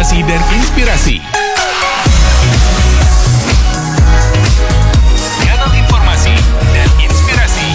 informasi dan inspirasi. Kanal Informasi dan Inspirasi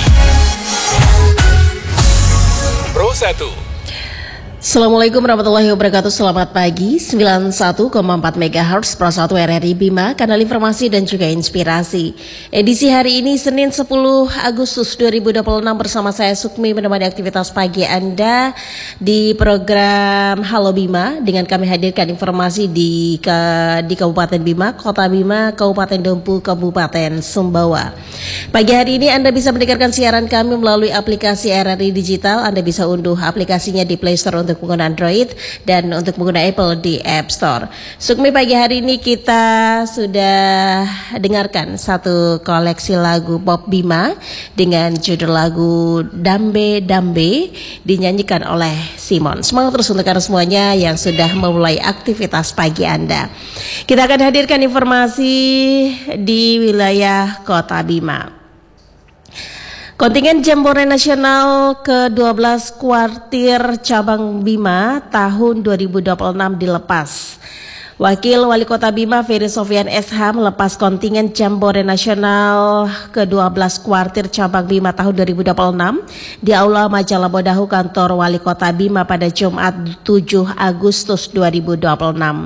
Pro 1. Assalamualaikum warahmatullahi wabarakatuh. Selamat pagi. 91,4 MHz Pro 1 RRI Bima, kanal informasi dan juga inspirasi. Edisi hari ini Senin 10 Agustus 2026 bersama saya Sukmi menemani aktivitas pagi Anda di program Halo Bima dengan kami hadirkan informasi di Kabupaten Bima, Kota Bima, Kabupaten Dompu, Kabupaten Sumbawa. Pagi hari ini Anda bisa mendengarkan siaran kami melalui aplikasi RRI Digital. Anda bisa unduh aplikasinya di Play Store untuk pengguna Android dan untuk pengguna Apple di App Store. Sukmi, pagi hari ini kita sudah dengarkan satu koleksi lagu pop Bima dengan judul lagu Dambe Dambe dinyanyikan oleh Simon. Semangat terus untuk Anda semuanya yang sudah memulai aktivitas pagi Anda. Kita akan hadirkan informasi di wilayah Kota Bima. Kontingen Jambore Nasional ke-12 Kuartir Cabang Bima tahun 2026 dilepas. Wakil Wali Kota Bima Ferry Sofian SH melepas kontingen Jambore Nasional ke-12 Kuartir Cabang Bima tahun 2026 di Aula Majalah Bodahu Kantor Wali Kota Bima pada Jumat 7 Agustus 2026.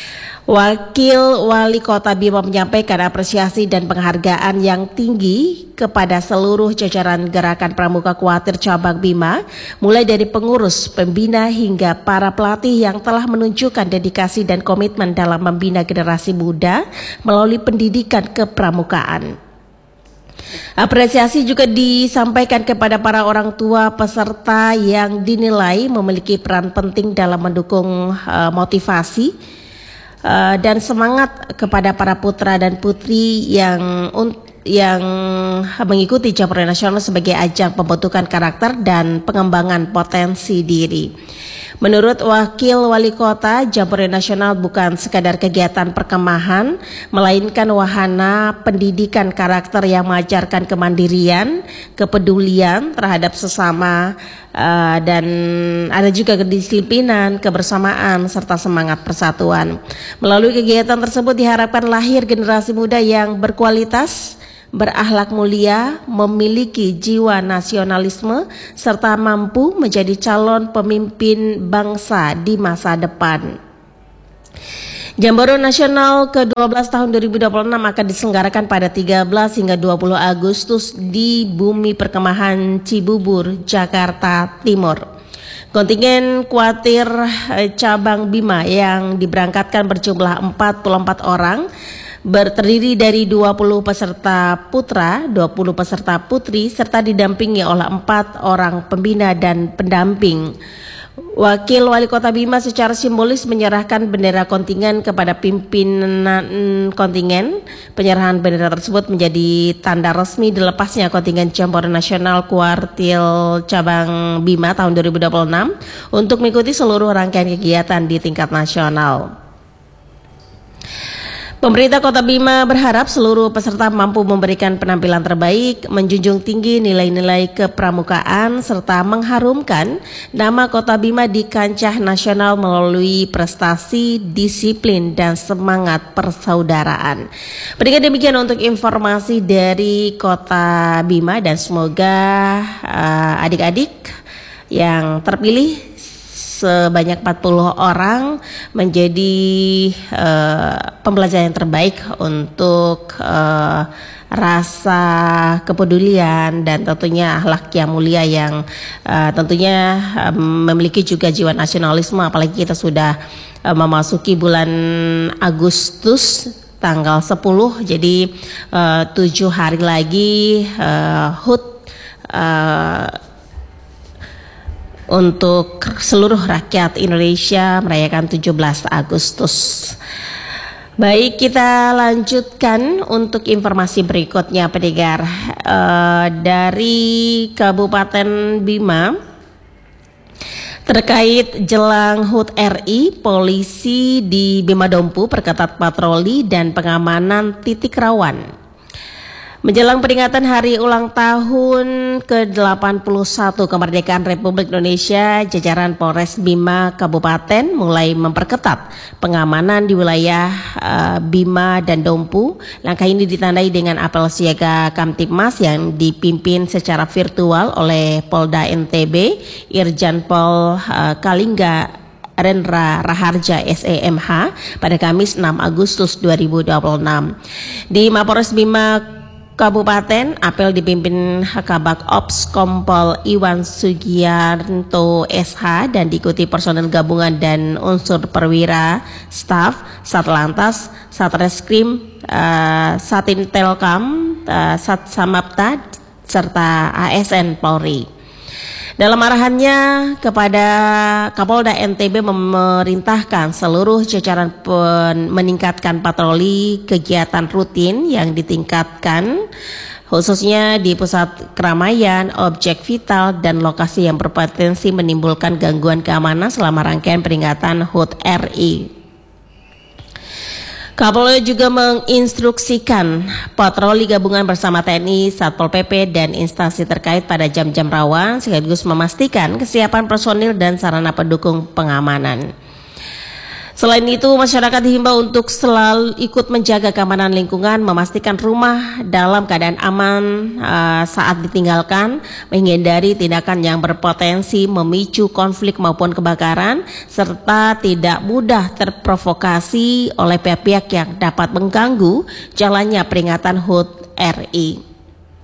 Wakil Wali Kota Bima menyampaikan apresiasi dan penghargaan yang tinggi kepada seluruh jajaran Gerakan Pramuka Kuartir Cabang Bima, mulai dari pengurus, pembina hingga para pelatih yang telah menunjukkan dedikasi dan komitmen dalam membina generasi muda melalui pendidikan kepramukaan. Apresiasi juga disampaikan kepada para orang tua peserta yang dinilai memiliki peran penting dalam mendukung motivasi dan semangat kepada para putra dan putri yang mengikuti Jambore Nasional sebagai ajang pembentukan karakter dan pengembangan potensi diri. Menurut Wakil Wali Kota, Jambore Nasional bukan sekadar kegiatan perkemahan, melainkan wahana pendidikan karakter yang mengajarkan kemandirian, kepedulian terhadap sesama, dan ada juga kedisiplinan, kebersamaan, serta semangat persatuan. Melalui kegiatan tersebut diharapkan lahir generasi muda yang berkualitas, berakhlak mulia, memiliki jiwa nasionalisme, serta mampu menjadi calon pemimpin bangsa di masa depan. Jambore Nasional ke-12 tahun 2026 akan diselenggarakan pada 13 hingga 20 Agustus di Bumi Perkemahan Cibubur, Jakarta Timur. Kontingen Kuartir Cabang Bima yang diberangkatkan berjumlah 44 orang, terdiri dari 20 peserta putra, 20 peserta putri, serta didampingi oleh 4 orang pembina dan pendamping. Wakil Wali Kota Bima secara simbolis menyerahkan bendera kontingen kepada pimpinan kontingen. Penyerahan bendera tersebut menjadi tanda resmi dilepasnya kontingen Jambore Nasional Kuartir Cabang Bima tahun 2026 untuk mengikuti seluruh rangkaian kegiatan di tingkat nasional. Pemerintah Kota Bima berharap seluruh peserta mampu memberikan penampilan terbaik, menjunjung tinggi nilai-nilai kepramukaan, serta mengharumkan nama Kota Bima di kancah nasional melalui prestasi, disiplin, dan semangat persaudaraan. Berikan demikian untuk informasi dari Kota Bima, dan semoga adik-adik yang terpilih sebanyak 40 orang menjadi pembelajaran yang terbaik untuk rasa kepedulian dan tentunya akhlak yang mulia yang tentunya memiliki juga jiwa nasionalisme, apalagi kita sudah memasuki bulan Agustus tanggal 10, jadi 7 hari lagi HUT untuk seluruh rakyat Indonesia merayakan 17 Agustus. Baik, kita lanjutkan untuk informasi berikutnya, pendengar. Dari Kabupaten Bima, terkait jelang HUT RI, polisi di Bima Dompu perketat patroli dan pengamanan titik rawan. Menjelang peringatan hari ulang tahun ke-81 kemerdekaan Republik Indonesia, jajaran Polres Bima Kabupaten mulai memperketat pengamanan di wilayah Bima dan Dompu. Langkah ini ditandai dengan apel siaga Kamtibmas yang dipimpin secara virtual oleh Polda NTB, Irjen Pol Kalingga Rendra Raharja SEMH pada Kamis 6 Agustus 2026. Di Mapores Bima Kabupaten, apel dipimpin Kabak Ops Kompol Iwan Sugianto SH dan diikuti personel gabungan dan unsur perwira, staf, Satlantas, Satreskrim, Satintelkam, Satsamapta, serta ASN Polri. Dalam arahannya kepada Kapolda NTB memerintahkan seluruh jajaran meningkatkan patroli kegiatan rutin yang ditingkatkan khususnya di pusat keramaian, objek vital, dan lokasi yang berpotensi menimbulkan gangguan keamanan selama rangkaian peringatan HUT RI. Kapolda juga menginstruksikan patroli gabungan bersama TNI, Satpol PP, dan instansi terkait pada jam-jam rawan sekaligus memastikan kesiapan personil dan sarana pendukung pengamanan. Selain itu, masyarakat dihimbau untuk selalu ikut menjaga keamanan lingkungan, memastikan rumah dalam keadaan aman saat ditinggalkan, menghindari tindakan yang berpotensi memicu konflik maupun kebakaran, serta tidak mudah terprovokasi oleh pihak-pihak yang dapat mengganggu jalannya peringatan HUT RI.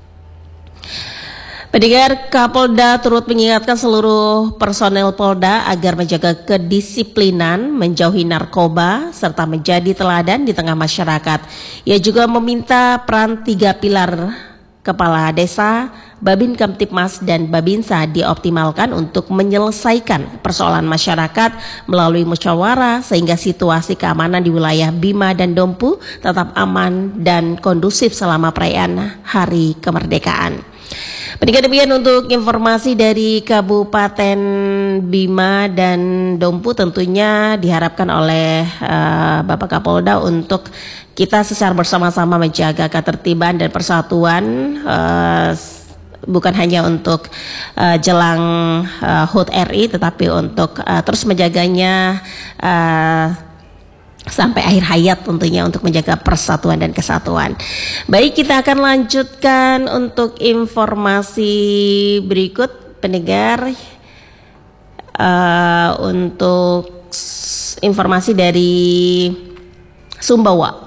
Pendengar, Kapolda turut mengingatkan seluruh personel Polda agar menjaga kedisiplinan, menjauhi narkoba, serta menjadi teladan di tengah masyarakat. Ia juga meminta peran 3 pilar Kepala Desa, Babin Kamtibmas, dan Babinsa dioptimalkan untuk menyelesaikan persoalan masyarakat melalui musyawarah sehingga situasi keamanan di wilayah Bima dan Dompu tetap aman dan kondusif selama perayaan Hari Kemerdekaan. Pendengar, demikian untuk informasi dari Kabupaten Bima dan Dompu, tentunya diharapkan oleh Bapak Kapolda untuk kita secara bersama-sama menjaga ketertiban dan persatuan, bukan hanya untuk jelang HUT RI, tetapi untuk terus menjaganya sampai akhir hayat, tentunya untuk menjaga persatuan dan kesatuan. Baik, kita akan lanjutkan untuk informasi berikut, pendengar. Untuk informasi dari Sumbawa.